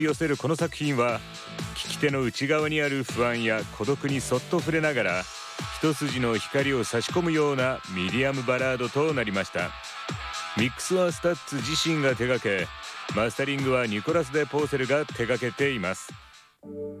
寄せるこの作品は、聞き手の内側にある不安や孤独にそっと触れながら一筋の光を差し込むようなミディアムバラードとなりました。ミックスはスタッツ自身が手掛け、マスタリングはニコラス・デ・ポーセルが手掛けています。